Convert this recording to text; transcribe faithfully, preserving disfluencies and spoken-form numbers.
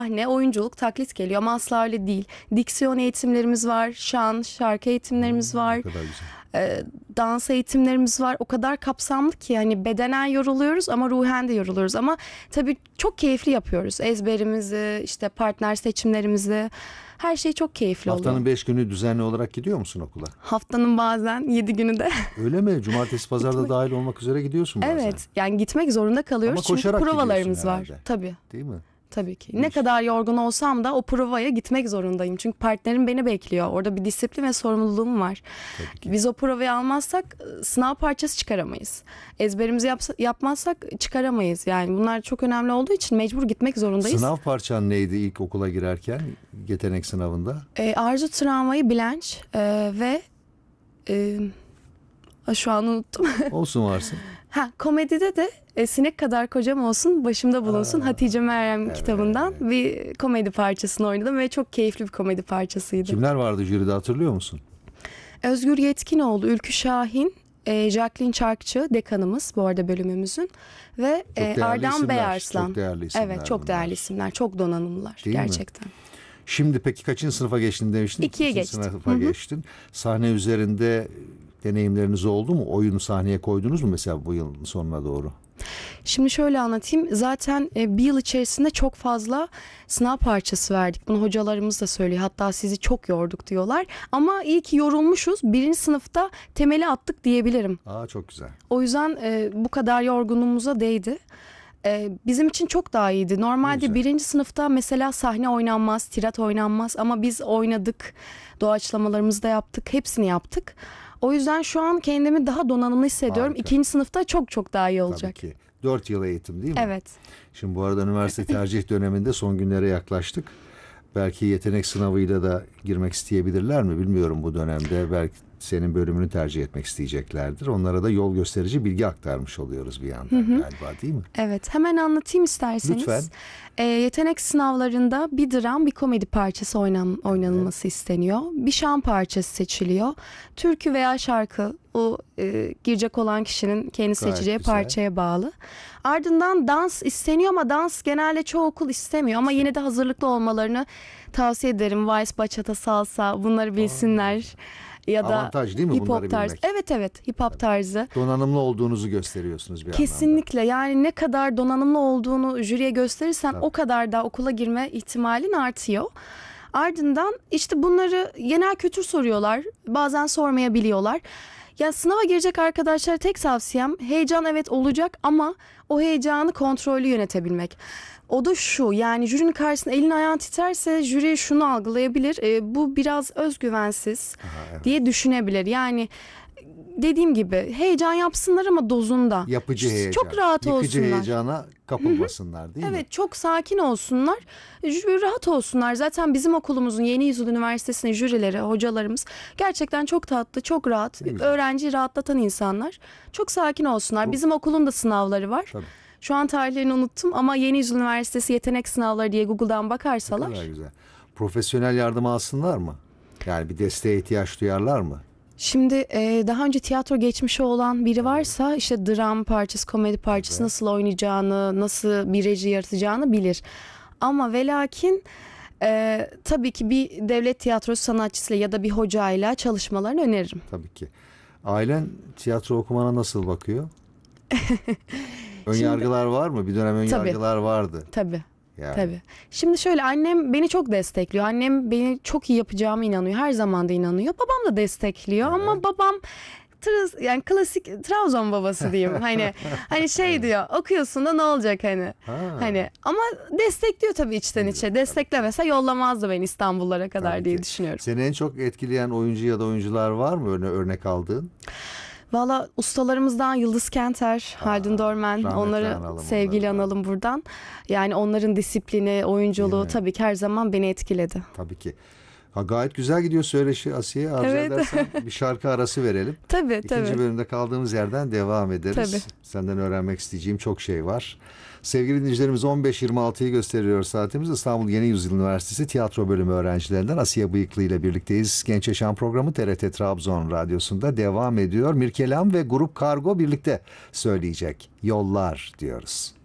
Sahne, oyunculuk, taklit geliyor ama asla öyle değil. Diksiyon eğitimlerimiz var, şan, şarkı eğitimlerimiz var. Ne kadar güzel. e, dans eğitimlerimiz var. O kadar kapsamlı ki hani bedenen yoruluyoruz ama ruhen de yoruluyoruz. Ama tabii çok keyifli yapıyoruz. Ezberimizi, işte partner seçimlerimizi, her şey çok keyifli Haftanın oluyor. beş günü düzenli olarak gidiyor musun okula? Haftanın bazen yedi günü de. Öyle mi? Cumartesi, pazarda Gitmek- dahil olmak üzere gidiyorsun bazen. Evet, yani gitmek zorunda kalıyoruz Ama çünkü koşarak provalarımız gidiyorsun var. herhalde. Tabii. Değil mi? Tabii ki. İyi Ne iş. kadar yorgun olsam da o provaya gitmek zorundayım. Çünkü partnerim beni bekliyor. Orada bir disiplin ve sorumluluğum var. Tabii ki. Biz o provayı almazsak e, sınav parçası çıkaramayız. Ezberimizi yapsa- yapmazsak çıkaramayız. Yani bunlar çok önemli olduğu için mecbur gitmek zorundayız. Sınav parçan neydi ilk okula girerken yetenek sınavında? E, Arzu Travmayı Bilenç e, ve e, şu an unuttum. Olsun varsın. Ha, komedide de e, Sinek Kadar Kocam Olsun Başımda Bulunsun Aa, Hatice Meryem evet. kitabından bir komedi parçasını oynadım ve çok keyifli bir komedi parçasıydı. Kimler vardı jüride hatırlıyor musun? Özgür Yetkinoğlu, Ülkü Şahin, e, Jacqueline Çarkçı dekanımız bu arada bölümümüzün ve Çok e, değerli Ardan isimler, Beyarslan. çok değerli isimler Evet, çok bunlar. değerli isimler, çok donanımlılar Değil mi? gerçekten. Şimdi peki kaçıncı sınıfa geçtin demiştin? İkiye İkinci geçtim. sınıfa Hı hı. geçtin. Sahne üzerinde deneyimleriniz oldu mu? Oyunu sahneye koydunuz mu mesela bu yılın sonuna doğru? Şimdi şöyle anlatayım. Zaten e, bir yıl içerisinde çok fazla sınav parçası verdik. Bunu hocalarımız da söylüyor. Hatta sizi çok yorduk diyorlar. Ama iyi ki yorulmuşuz. Birinci sınıfta temeli attık diyebilirim. Aa, çok güzel. O yüzden e, bu kadar yorgunluğumuza değdi. E, bizim için çok daha iyiydi. Normalde Güzel. birinci sınıfta mesela sahne oynanmaz, tirat oynanmaz. Ama biz oynadık. Doğaçlamalarımızı da yaptık. Hepsini yaptık. O yüzden şu an kendimi daha donanımlı hissediyorum. Harika. İkinci sınıfta çok çok daha iyi olacak. Tabii ki. Dört yıl eğitim değil mi? Evet. Şimdi bu arada üniversite tercih döneminde son günlere yaklaştık. Belki yetenek sınavıyla da girmek isteyebilirler mi bilmiyorum bu dönemde. Belki senin bölümünü tercih etmek isteyeceklerdir. Onlara da yol gösterici bilgi aktarmış oluyoruz bir yandan galiba, değil mi? Evet, hemen anlatayım isterseniz. Lütfen. Ee, yetenek sınavlarında bir dram, bir komedi parçası oynan, oynanılması isteniyor. Bir şan parçası seçiliyor. Türkü veya şarkı, o e, girecek olan kişinin kendi Gayet seçeceği güzel. parçaya bağlı. Ardından dans isteniyor ama dans genelde çoğu okul istemiyor. Ama yine de hazırlıklı olmalarını tavsiye ederim. Vals, bachata, salsa bunları bilsinler. Ya da Avantaj değil mi hip bunları hop tarzı. bilmek? Evet evet, hip hop tarzı. Donanımlı olduğunuzu gösteriyorsunuz bir anlamda. Kesinlikle, yani ne kadar donanımlı olduğunu jüriye gösterirsen Tabii. o kadar da okula girme ihtimalin artıyor. Ardından işte bunları genel kültür soruyorlar. Bazen sormayabiliyorlar. Ya sınava girecek arkadaşlara tek tavsiyem, heyecan evet olacak ama o heyecanı kontrollü yönetebilmek. O da şu, yani jürinin karşısında elin ayağın titrerse jüri şunu algılayabilir. E, bu biraz özgüvensiz Aha, evet. diye düşünebilir. Yani dediğim gibi heyecan yapsınlar ama dozunda. Yapıcı heyecan. Çok rahat Yıkıcı olsunlar. heyecana kapılmasınlar değil mi? Evet, çok sakin olsunlar. Jüri rahat olsunlar. Zaten bizim okulumuzun Yeni Yüzyıl Üniversitesi'nin jürileri, hocalarımız gerçekten çok tatlı, çok rahat. Ne güzel. Öğrenciyi rahatlatan insanlar. Çok sakin olsunlar. Bu- Bizim okulun da sınavları var. Tabii. Şu an tarihlerini unuttum ama Yeni Yüzyıl Üniversitesi yetenek sınavları diye Google'dan Ne bakarsalar. kadar güzel. Profesyonel yardım alsınlar mı? Yani bir desteğe ihtiyaç duyarlar mı? Şimdi e, daha önce tiyatro geçmişi olan biri varsa işte dram parçası, komedi parçası Evet. nasıl oynayacağını, nasıl bir reji yaratacağını bilir. Ama ve lakin e, tabii ki bir devlet tiyatrosu sanatçısıyla ya da bir hocayla çalışmalarını öneririm. Tabii ki. Ailen tiyatro okumana nasıl bakıyor? Önyargılar var mı? Bir dönem önyargılar vardı. Tabii. Yani. Tabii. Şimdi şöyle, annem beni çok destekliyor. Annem beni çok iyi yapacağıma inanıyor. Her zaman da inanıyor. Babam da destekliyor Evet. ama babam Trabz- yani klasik Trabzon babası diyeyim. Hani hani şey diyor, okuyorsun da ne olacak hani. Ha. Hani ama destekliyor tabii içten içe. Desteklemese yollamazdı beni İstanbullara kadar Tabii diye ki. düşünüyorum. Seni en çok etkileyen oyuncu ya da oyuncular var mı örne örnek aldığın? Valla ustalarımızdan Yıldız Kenter, Haldun Dorman, rahmetli onları analım sevgiyle onları da. analım buradan. Yani onların disiplini, oyunculuğu Değil mi? tabii ki her zaman beni etkiledi. Tabii ki. Ha, gayet güzel gidiyor söyleşi Asiye. Arzu Evet. edersen bir şarkı arası verelim. Tabii İkinci tabii. bölümde kaldığımız yerden devam ederiz. Tabii. Senden öğrenmek isteyeceğim çok şey var. Sevgili dinleyicilerimiz, on beş yirmi altıyı gösteriyor saatimiz. İstanbul Yeni Yüzyıl Üniversitesi Tiyatro Bölümü öğrencilerinden Asiye Bıyıklı ile birlikteyiz. Genç Yaşam programı T R T Trabzon Radyosu'nda devam ediyor. Mirkelam ve Grup Kargo birlikte söyleyecek. Yollar diyoruz.